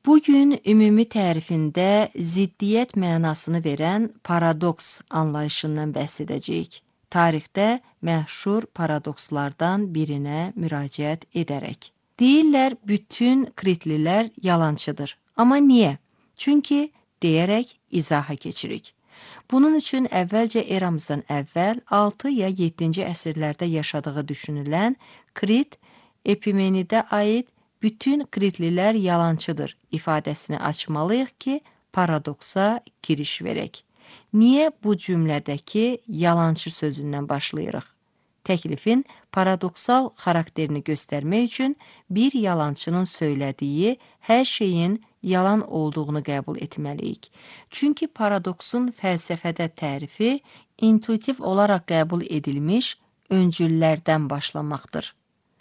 Bugün ümumi tərifində ziddiyyət mənasını verən paradoks anlayışından bəhs edəcəyik. Tarixdə məşhur paradokslardan birinə müraciət edərək. Deyirlər, bütün kritlilər yalançıdır. Amma niyə? Çünki deyərək izaha keçirik. Bunun üçün əvvəlcə eramızdan əvvəl 6 ya 7-ci əsrlərdə yaşadığı düşünülən Krit, Epimenidə aid bütün kritlilər yalançıdır ifadəsini açmalıyıq ki, paradoksa giriş verək. Niyə bu cümlədəki yalançı sözündən başlayırıq? Təklifin paradoksal xarakterini göstərmək üçün bir yalançının söylədiyi hər şeyin yalan olduğunu qəbul etməliyik. Çünki paradoksun fəlsəfədə tərifi intuitiv olaraq qəbul edilmiş öncüllərdən başlamaqdır.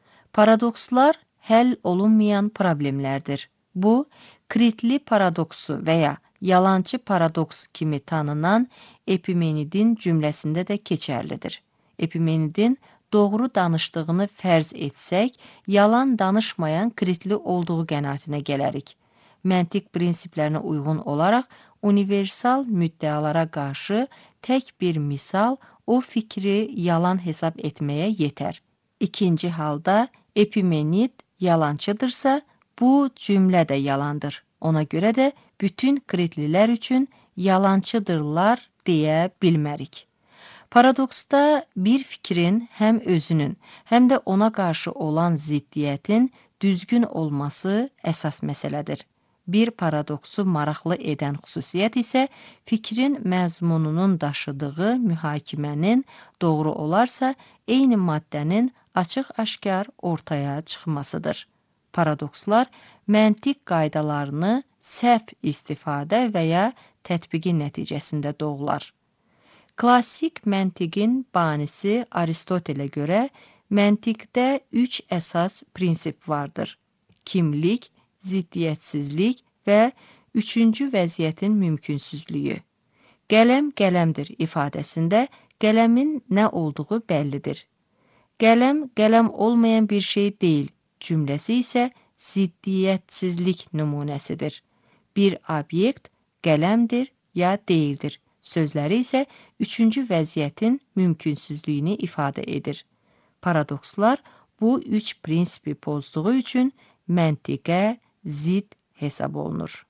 Paradokslar həll olunmayan problemlərdir. Bu, kritli paradoksu və ya yalançı paradoks kimi tanınan Epimenidin cümləsində də keçərlidir. Epimenidin doğru danışdığını fərz etsək, yalan danışmayan kritli olduğu qənaətinə gələrik. Məntiq prinsiplərinə uyğun olaraq universal müddəalara qarşı tək bir misal o fikri yalan hesab etməyə yetər. İkinci halda Epimenid yalançıdırsa, bu cümlə də yalandır. Ona görə də bütün kritlilər üçün yalançıdırlar deyə bilmərik. Paradoksda bir fikrin həm özünün, həm də ona qarşı olan ziddiyyətin düzgün olması əsas məsələdir. Bir paradoksu maraqlı edən xüsusiyyət isə fikrin məzmununun daşıdığı mühakimənin doğru olarsa, eyni maddənin açıq-aşkar ortaya çıxmasıdır. Paradokslar məntiq qaydalarını səhv istifadə və ya tətbiqi nəticəsində doğular. Klassik məntiqin banisi Aristotelə görə məntiqdə 3 əsas prinsip vardır. Kimlik, ziddiyyətsizlik və üçüncü vəziyyətin mümkünsüzlüyü. Qələm qələmdir ifadəsində qələmin nə olduğu bəllidir. Qələm qələm olmayan bir şey deyil cümləsi isə ziddiyyətsizlik nümunəsidir. Bir obyekt qələmdir ya deyildir. Sözləri isə üçüncü vəziyyətin mümkünsüzlüyünü ifadə edir. Paradokslar bu 3 prinsipi pozduğu üçün məntiqə zidd hesab olunur.